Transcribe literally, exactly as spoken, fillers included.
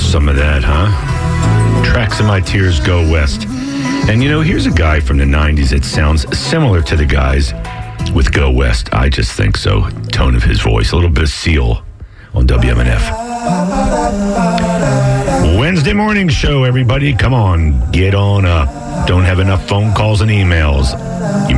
some of that, huh? Tracks of My Tears Go West. And, you know, here's a guy from the nineties that sounds similar to the guys with Go West. I just think so. Tone of his voice. A little bit of Seal on W M N F. Wednesday morning show, everybody. Come on, get on up. Don't have enough phone calls and emails. You